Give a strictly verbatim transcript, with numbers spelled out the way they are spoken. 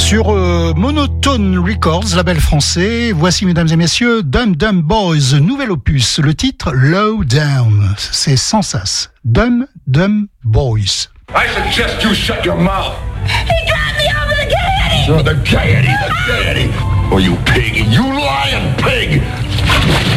Sur euh, Monotone Records, label français, voici mesdames et messieurs Dum Dum Boys, nouvel opus, le titre Low Down, c'est sans sas, Dum Dum Boys. I suggest you shut your mouth. He dropped me over the gaiety! Oh, the gaiety, the gaiety. Oh, you pig, you lying pig!